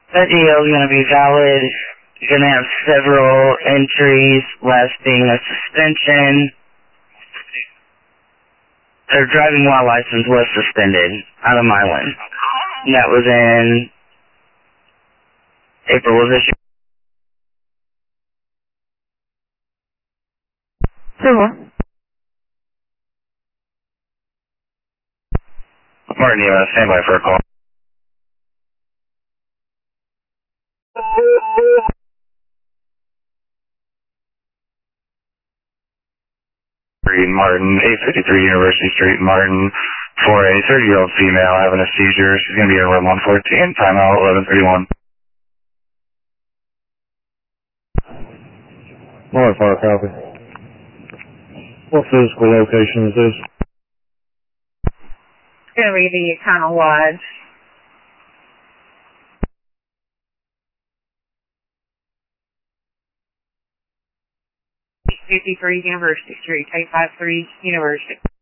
That deal is going to be valid. You're going to have several entries, last being a suspension. Their driving while license was suspended out of Milan. And that was in April of this year. Martin, you stand by for a call. Martin, 853 University Street, Martin, for a 30-year-old female having a seizure. She's going to be in room 114, timeout 11:31. Modifier copy. What physical location is this? It's going to be the Econo Lodge. 853 University Street, 853 University.